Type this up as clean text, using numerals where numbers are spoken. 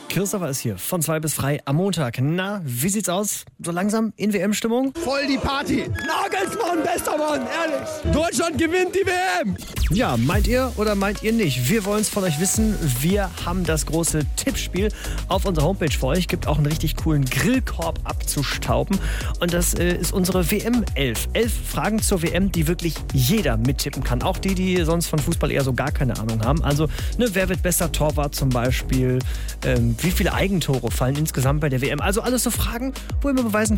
Christopher ist hier von 2 bis frei am Montag. Na, wie sieht's aus? So langsam in WM-Stimmung? Voll die Party. Nagelsmann, bester Mann, ehrlich. Deutschland gewinnt die WM. Ja, meint ihr oder meint ihr nicht? Wir wollen es von euch wissen. Wir haben das große Tippspiel auf unserer Homepage für euch. Gibt auch einen richtig coolen Grillkorb abzustauben. Und das ist unsere WM 11. 11 Fragen zur WM, die wirklich jeder mittippen kann. Auch die sonst von Fußball eher so gar keine Ahnung haben. Also, wer wird bester Torwart zum Beispiel? Wie viele Eigentore fallen insgesamt bei der WM? Also alles so Fragen, wo ihr mir beweisen